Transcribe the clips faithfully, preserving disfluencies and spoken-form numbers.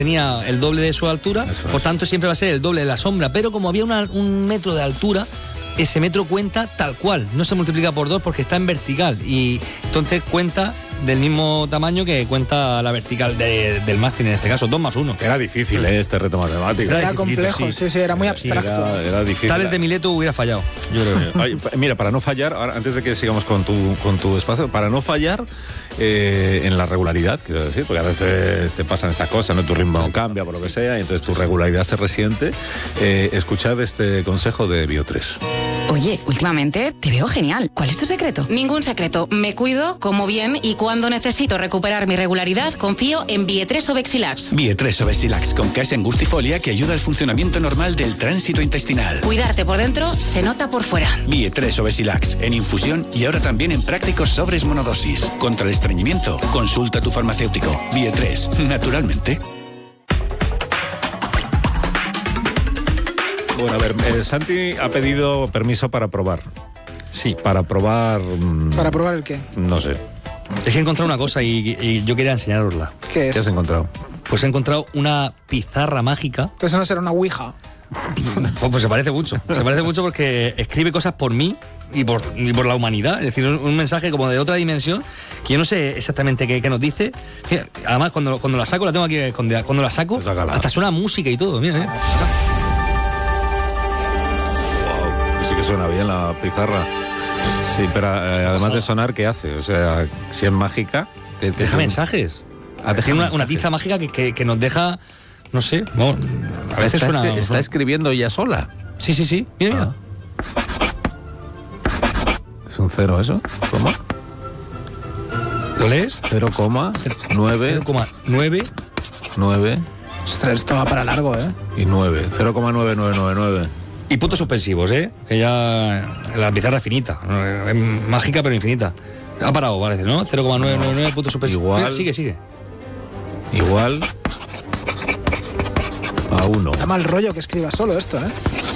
tenía el doble de su altura, Eso por es. tanto siempre va a ser el doble de la sombra, pero como había una, un metro de altura, ese metro cuenta tal cual, no se multiplica por dos porque está en vertical y entonces cuenta del mismo tamaño que cuenta la vertical de, del mástil, en este caso, dos más uno. Era difícil, ¿eh? Este reto matemático. Era Era dificilito, complejo, sí. sí, sí, era muy Era- abstracto. Era, era difícil. Tales de Mileto hubiera fallado, yo creo. Ay, mira, para no fallar, ahora, antes de que sigamos con tu, con tu espacio, para no fallar eh, en la regularidad, quiero decir, porque a veces te pasan esas cosas, ¿no? Tu ritmo cambia por lo que sea, y entonces tu regularidad se resiente. Eh, escuchad este consejo de Bio tres. Oye, últimamente te veo genial. ¿Cuál es tu secreto? Ningún secreto. Me cuido, como bien y cuando necesito recuperar mi regularidad, confío en Vie tres Obexilax. Vie tres Obexilax con case angustifolia que ayuda al funcionamiento normal del tránsito intestinal. Cuidarte por dentro se nota por fuera. Vie tres Obexilax en infusión y ahora también en prácticos sobres monodosis. Contra el estreñimiento, consulta a tu farmacéutico. Vie tres, naturalmente. Bueno, a ver, eh, Santi ha pedido permiso para probar. Sí. Para probar... mm, ¿Para probar el qué? No sé. Es que he encontrado una cosa y, y yo quería enseñarosla. ¿Qué es? ¿Qué has encontrado? Pues he encontrado una pizarra mágica. Que eso no será una ouija. Pues, pues se parece mucho. Se parece mucho porque escribe cosas por mí y por, y por la humanidad. Es decir, un, un mensaje como de otra dimensión que yo no sé exactamente qué, qué nos dice. Mira, además, cuando, cuando la saco, la tengo aquí escondida. Cuando la saco, Pues sácala. hasta suena música y todo. Mira, ¿eh? Wow, sí que suena bien la pizarra. Sí, pero eh, además de sonar, ¿qué hace? O sea, si es mágica... ¿qué- qué Deja son? mensajes. Ah, deja Tiene una, una mensajes. tiza mágica que, que, que nos deja, no sé, no, a veces está, suena... escri- está escribiendo ella sola. Sí, sí, sí. Mira, mira. ¿Es un cero eso? ¿Cómo? ¿Lo lees? cero coma nueve cero coma nueve nueve Ostras, esto va para largo, ¿eh? y nueve. cero coma nueve nueve nueve nueve. Y puntos suspensivos, ¿eh? Que ya la pizarra es finita. ¿No? Es mágica, pero infinita. Ha parado, parece, ¿no? cero coma nueve nueve nueve puntos suspensivos. Igual. Mira, sigue, sigue. Igual a uno. Da mal rollo que escriba solo esto, ¿eh?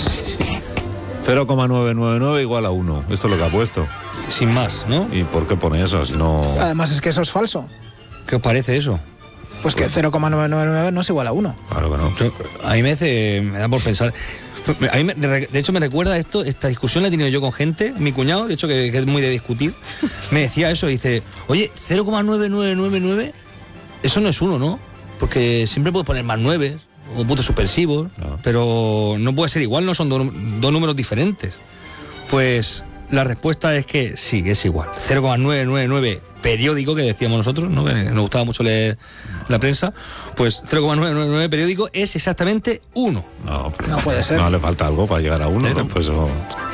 cero coma nueve nueve nueve igual a uno. Esto es lo que ha puesto. Sin más, ¿no? ¿Y por qué pone eso? Si no... Además es que eso es falso. ¿Qué os parece eso? Pues que cero coma nueve nueve nueve no es igual a uno. Claro que no. Yo- a mí me, hace, me da por pensar. A mí me- de, de hecho me recuerda esto, esta discusión la he tenido yo con gente, mi cuñado, de hecho que, que es muy de discutir, me decía eso, dice, oye, cero coma nueve nueve nueve nueve, eso no es uno, ¿no? Porque siempre puedes poner más nueve o puntos suspensivos, No. pero no puede ser igual, no son do- dos números diferentes. Pues la respuesta es que sí, es igual. cero coma nueve nueve nueve periódico, que decíamos nosotros, ¿no? Que nos gustaba mucho leer la prensa, pues cero coma nueve nueve nueve periódico es exactamente uno. No, pues No puede ser. No, le falta algo para llegar a uno, ¿no? Pues eso...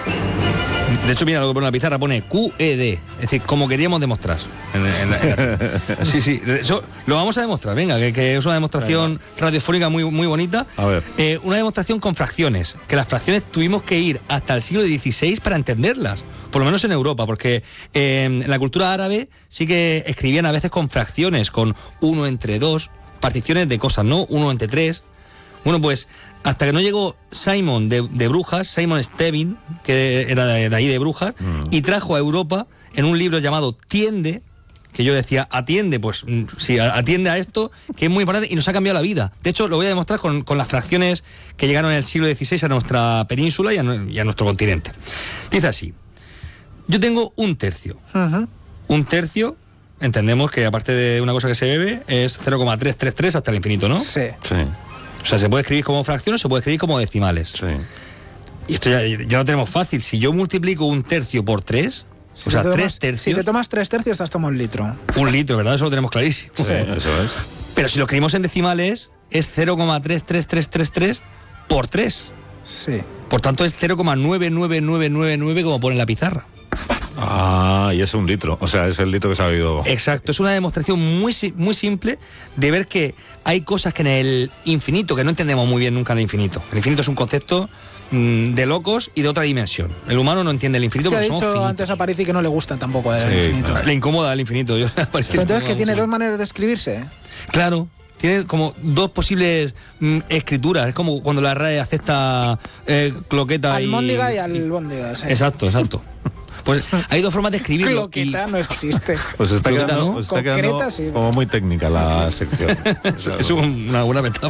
De hecho, mira lo que pone en la pizarra, pone Q E D, es decir, como queríamos demostrar. En- en la- en la- sí, sí, de eso lo vamos a demostrar, venga, que, que es una demostración radiofónica muy, muy bonita. A ver. Eh, una demostración con fracciones, que las fracciones tuvimos que ir hasta el siglo dieciséis para entenderlas, por lo menos en Europa, porque eh, en la cultura árabe sí que escribían a veces con fracciones, con uno entre dos, particiones de cosas, ¿no? Uno entre tres. Bueno, pues hasta que no llegó Simon de, de Brujas, Simon Stevin, que era de, de ahí de Brujas, Mm. y trajo a Europa en un libro llamado Tiende, que yo decía, atiende, pues mm, sí, a- atiende a esto, que es muy importante y nos ha cambiado la vida. De hecho, lo voy a demostrar con, con las fracciones que llegaron en el siglo dieciséis a nuestra península y a, nue- y a nuestro continente. Dice así, yo tengo un tercio. Ujú. Un tercio, entendemos que aparte de una cosa que se bebe, es cero coma trescientos treinta y tres hasta el infinito, ¿no? Sí. Sí, O sea, se puede escribir como fracción o se puede escribir como decimales. sí. Y esto ya, ya lo tenemos fácil. Si yo multiplico un tercio por tres, Si o sea, te tomas- tres Si tercios, te tomas tres tercios, te has tomado un litro. un litro, ¿verdad? Eso lo tenemos clarísimo. Sí, eso es. Pero si lo escribimos en decimales, es cero coma tres tres tres tres tres por tres. Sí. Por tanto, es cero coma nueve nueve nueve nueve nueve como pone en la pizarra. Ah, y es un litro. O sea, es el litro que se ha bebido. Exacto, es una demostración muy, si- muy simple de ver que hay cosas que en el infinito, que no entendemos muy bien nunca el infinito. El infinito es un concepto mm, de locos y de otra dimensión. El humano no entiende el infinito Sí, ha porque somos dicho finitos. antes a Parisi que no le gustan tampoco el Sí, infinito. claro. Le incomoda el infinito. Yo, Pero entonces, que tiene dos maneras de escribirse. Claro, tiene como dos posibles mm, escrituras. Es como cuando la R A E acepta eh, cloqueta y... Almóndiga y albóndiga. Sí. Exacto, exacto. Pues hay dos formas de escribirlo. Cloqueta no existe. Pues está Cloqueta, quedando, ¿no? está quedando Concreta, sí. como muy técnica la sección. Es una buena metáfora.